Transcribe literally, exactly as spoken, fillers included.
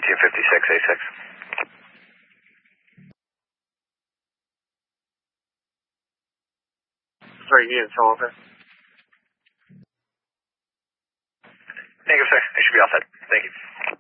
eighteen fifty-six A six. Sorry, you didn't tell over. Negative, sir. I should be all set. Thank you.